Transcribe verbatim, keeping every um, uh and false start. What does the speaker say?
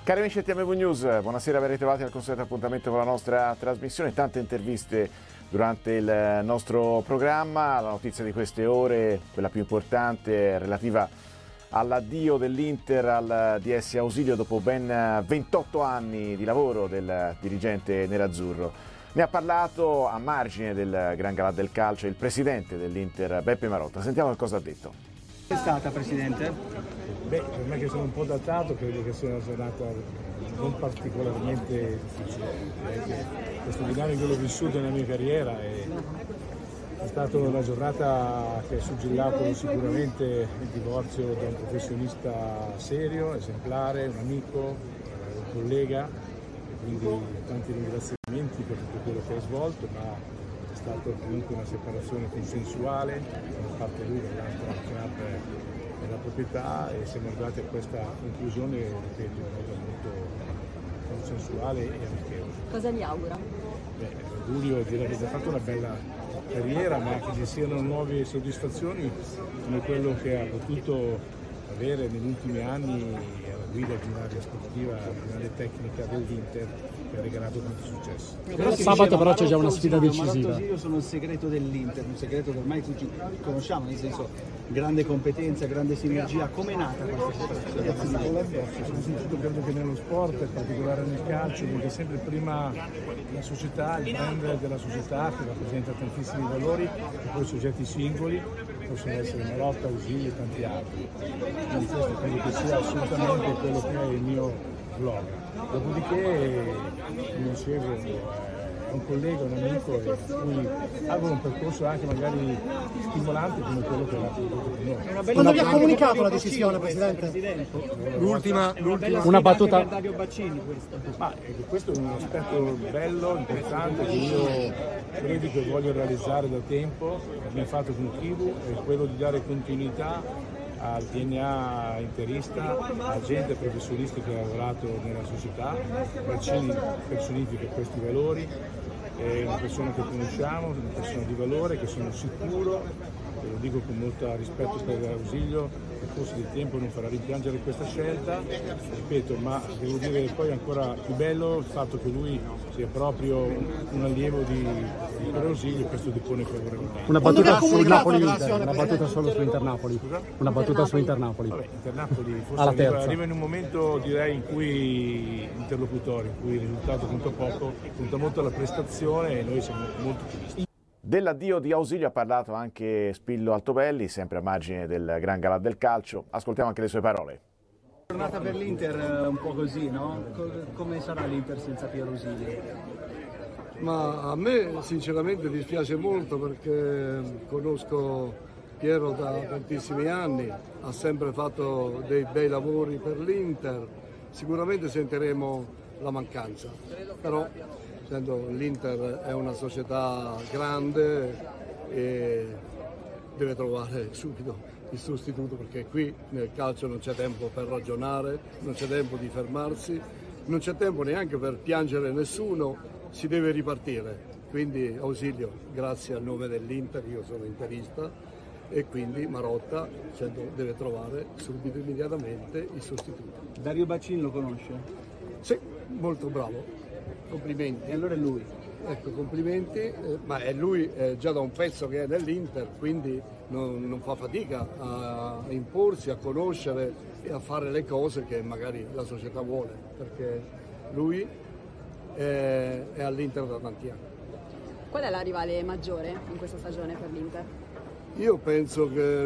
Cari amici di T M V News, buonasera, ben ritrovati al consueto appuntamento con la nostra trasmissione. Tante interviste durante il nostro programma. La notizia di queste ore, quella più importante, relativa all'addio dell'Inter al D S Ausilio dopo ben ventotto anni di lavoro del dirigente nerazzurro. Ne ha parlato a margine del Gran Galà del Calcio il presidente dell'Inter, Beppe Marotta. Sentiamo che cosa ha detto. È stata, Presidente? Beh, per me che sono un po' datato, credo che sia una giornata non particolarmente difficile, perché questo dinamico l'ho vissuto nella mia carriera e è stata una giornata che ha suggellato sicuramente il divorzio da un professionista serio, esemplare, un amico, un collega, e quindi tanti ringraziamenti per tutto quello che ha svolto, ma è stata comunque una separazione consensuale, da parte lui dall'altra club della proprietà, e siamo arrivati a questa conclusione, ripeto, in modo molto consensuale e amichevole. Cosa gli augura? Beh, Giulio direi che ha fatto una bella carriera, ma che ci siano nuove soddisfazioni come quello che ha potuto avere negli ultimi anni alla guida di un'area sportiva, di un'area tecnica dell'Inter, che ha regalato tanti successi. Però sabato però c'è già una sfida decisiva. Marotta Ausilio sono il segreto dell'Inter, un segreto che ormai tutti conosciamo, nel senso grande competenza, grande sinergia. Come è nata questa situazione? Soprattutto credo che nello sport, in particolare nel calcio, perché sempre prima la società, il brand della società che rappresenta tantissimi valori, e poi soggetti singoli, possono essere Marotta, Ausilio e tanti altri. Quindi questo credo che sia assolutamente quello che è il mio blog. Dopodiché, come dicevo, è un collega, un amico, e cui auguro un percorso anche magari stimolante come quello che l'ha potuto con noi. Quando vi ha comunicato la decisione, Presidente? L'ultima, l'ultima una battuta. Dario Baccini, questo. Ma questo è un aspetto bello, importante, che io credo che voglio realizzare da tempo, abbiamo fatto con Kivu, è quello di dare continuità al D N A interista, a gente professionista che ha lavorato nella società. Baccini personifica questi valori, è una persona che conosciamo, una persona di valore, che sono sicuro, e lo dico con molto rispetto per Ausilio, nel corso del tempo non farà rimpiangere questa scelta, ripeto, ma devo dire che poi è ancora più bello il fatto che lui sia proprio un allievo di, di Ausilio, e questo depone favorevolmente. Una battuta sul Napoli, una battuta solo su Inter-Napoli. Una battuta su Inter-Napoli. Vabbè, Inter-Napoli forse alla terza. Arriva, arriva in un momento, direi, in cui interlocutorio, in cui il risultato conta poco, conta molto la prestazione, e noi siamo molto ottimisti. Dell'addio di Ausilio ha parlato anche Spillo Altobelli, sempre a margine del Gran Galà del Calcio. Ascoltiamo anche le sue parole. Giornata per l'Inter un po' così, no? Come sarà l'Inter senza Piero Ausilio? Ma a me sinceramente dispiace molto, perché conosco Piero da tantissimi anni, ha sempre fatto dei bei lavori per l'Inter, sicuramente sentiremo la mancanza, però l'Inter è una società grande e deve trovare subito il sostituto, perché qui nel calcio non c'è tempo per ragionare, non c'è tempo di fermarsi, non c'è tempo neanche per piangere nessuno, si deve ripartire. Quindi Ausilio, grazie al nome dell'Inter, io sono interista, e quindi Marotta deve trovare subito, immediatamente, il sostituto. Dario Baccini lo conosce? Sì, molto bravo. Complimenti. E allora è lui. Ecco, complimenti, eh, ma è lui eh, già da un pezzo che è nell'Inter, quindi non, non fa fatica a imporsi, a conoscere e a fare le cose che magari la società vuole, perché lui è, è all'Inter da tanti anni. Qual è la rivale maggiore in questa stagione per l'Inter? Io penso che